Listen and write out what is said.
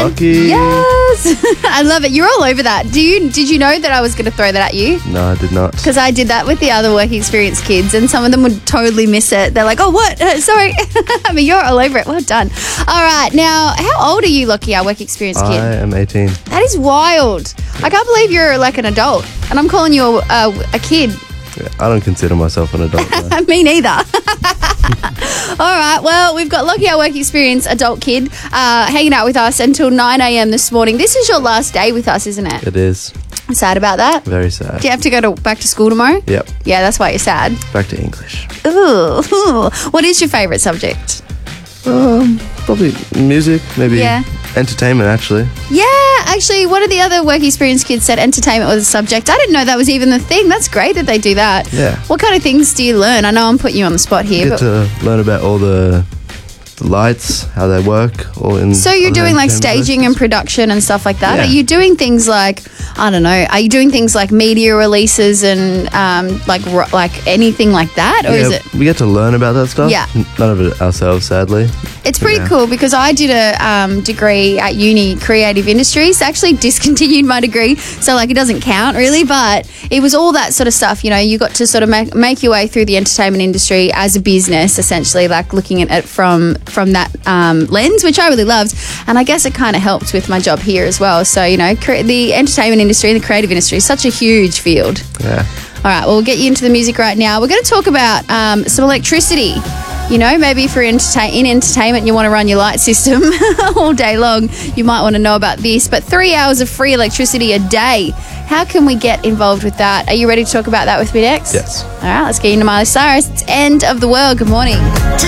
Lucky. Yes. I love it. You're all over that. Did you know that I was going to throw that at you? No, I did not. Because I did that with the other work experience kids, and some of them would totally miss it. They're like, oh, what? Sorry. I mean, you're all over it. Well done. All right. Now, how old are you, Lockie, our work experience kid? I am 18. That is wild. I can't believe you're like an adult, and I'm calling you a kid. Yeah, I don't consider myself an adult. Me neither. All right, well, we've got Lockie, our work experience adult kid, hanging out with us until 9 a.m. this morning. This is your last day with us, isn't it? It is. Sad about that? Very sad. Do you have to go back to school tomorrow? Yep. Yeah, that's why you're sad. Back to English. Ooh. What is your favourite subject? Probably music, maybe Yeah. entertainment, actually. Yeah, actually, one of the other work experience kids said entertainment was a subject. I didn't know that was even the thing. That's great that they do that. Yeah. What kind of things do you learn? I know I'm putting you on the spot here. Get to learn about all the lights, how they work, all in. So you're other doing like entertainment staging and production and stuff like that. Yeah. Are you doing things like, I don't know, are you doing things like media releases and like anything like that, or is it? We get to learn about that stuff. Yeah. None of it ourselves, sadly. It's pretty Yeah. cool because I did a degree at uni, creative industries. Actually discontinued my degree, so like it doesn't count really, but it was all that sort of stuff. You know, you got to sort of make your way through the entertainment industry as a business, essentially, like looking at it from that lens, which I really loved. And I guess it kind of helped with my job here as well. So, you know, the entertainment industry, the creative industry is such a huge field. Yeah. All right, well, we'll get you into the music right now. We're going to talk about some electricity. You know, maybe if you're in entertainment and you want to run your light system all day long, you might want to know about this. But 3 hours of free electricity a day. How can we get involved with that? Are you ready to talk about that with me next? Yes. All right, let's get into Miley Cyrus. It's End of the World. Good morning.